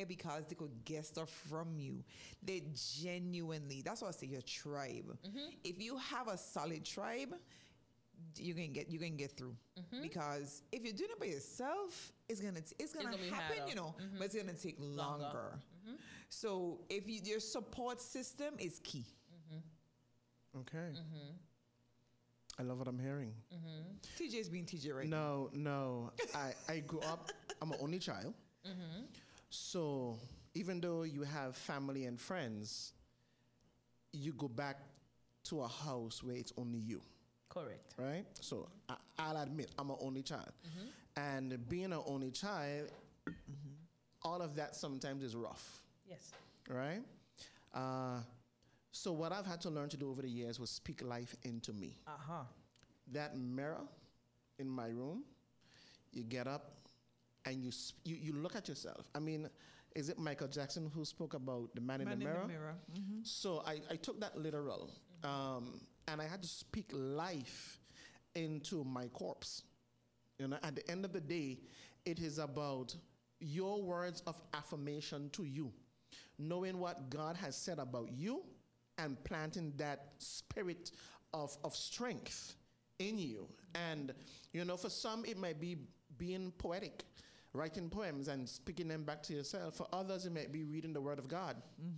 there because they could get stuff from you. They genuinely, that's why I say your tribe. If you have a solid tribe, you can get through. Because if you're doing it by yourself, it's gonna happen, you know, but it's gonna take longer. So if your support system is key. Okay. I love what I'm hearing. TJ's being TJ right now. No. I grew up, I'm an only child. So even though you have family and friends, you go back to a house where it's only you. Correct. Right? So I'll admit, I'm an only child. And being an only child, all of that sometimes is rough. Yes. Right? So what I've had to learn to do over the years was speak life into me. That mirror in my room, you get up and you look at yourself. I mean, is it Michael Jackson who spoke about the man in the mirror? So I took that literal, and I had to speak life into my corpse. You know, at the end of the day, it is about your words of affirmation to you, knowing what God has said about you, and planting that spirit of strength in you. And, you know, for some, it might be being poetic, writing poems and speaking them back to yourself. For others, it might be reading the Word of God.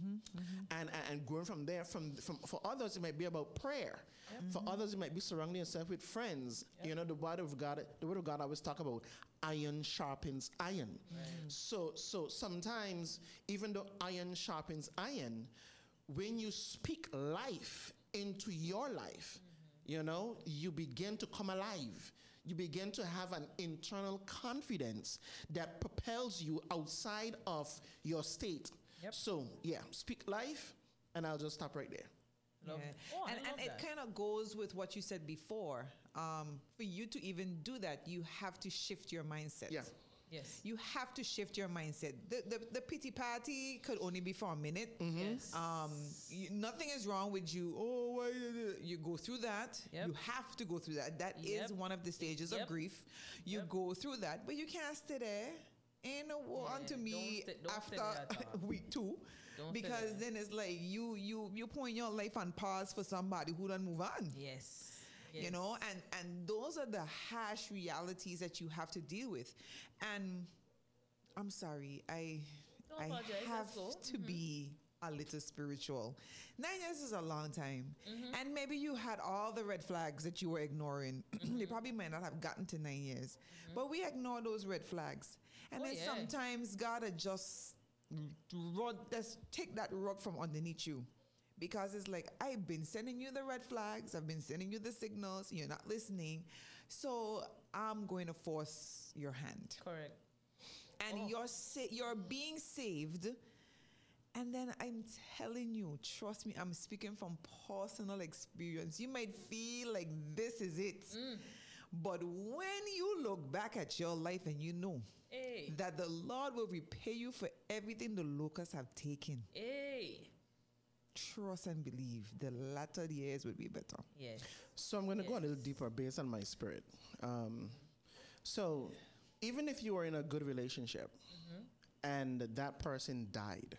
And growing from there. For others, it might be about prayer. For others, it might be surrounding yourself with friends. You know, the Word of God I always talk about, iron sharpens iron. So sometimes, even though iron sharpens iron, when you speak life into your life, you know, you begin to come alive. You begin to have an internal confidence that propels you outside of your state. So, yeah, speak life, and I'll just stop right there. And it kind of goes with what you said before. For you to even do that, you have to shift your mindset. Yes. You have to shift your mindset. The pity party could only be for a minute. Yes. Nothing is wrong with you. Oh, why you go through that. You have to go through that. That is one of the stages of grief. You go through that, but you can't stay there. Ain't no war unto me after week 2. Because then it's like you putting your life on pause for somebody who don't move on. Yes. You know, and those are the harsh realities that you have to deal with. And I'm sorry, I have to be a little spiritual. 9 years is a long time. And maybe you had all the red flags that you were ignoring. They probably might not have gotten to 9 years. But we ignore those red flags. And then sometimes God will just take that rug from underneath you. Because it's like, I've been sending you the red flags, I've been sending you the signals, you're not listening. So I'm going to force your hand. Correct. And you're being saved. And then I'm telling you, trust me, I'm speaking from personal experience. You might feel like this is it. But when you look back at your life and you know that the Lord will repay you for everything the locusts have taken. Trust and believe the latter years will be better. So I'm going to go a little deeper based on my spirit. So even if you are in a good relationship and that person died,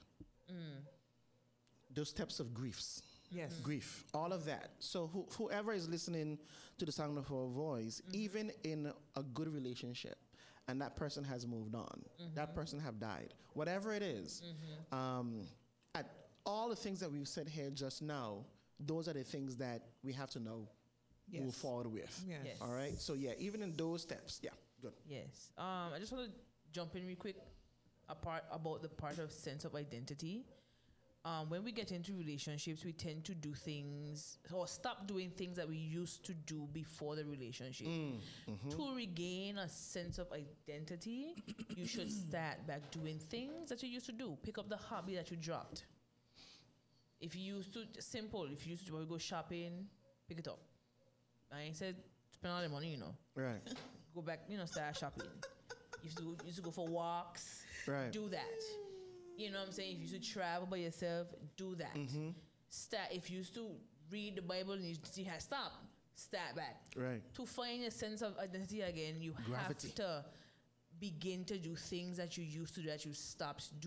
those steps of grief, all of that. So whoever is listening to the sound of our voice, even in a good relationship, and that person has moved on, that person have died, whatever it is, at all the things that we've said here just now, those are the things that we have to know, move forward with. All right? So, even in those steps, good. Yes. I just want to jump in real quick about the part of sense of identity. When we get into relationships, we tend to do things or stop doing things that we used to do before the relationship. To regain a sense of identity, you should start back doing things that you used to do. Pick up the hobby that you dropped. If you used to go shopping, pick it up. I ain't said spend all the money, you know. Right. Go back, start shopping. You used to go for walks. Right. Do that. You know what I'm saying? If you used to travel by yourself, do that. Start. If you used to read the Bible and you see how start back. Right. To find a sense of identity again, you have to begin to do things that you used to do that you stopped doing.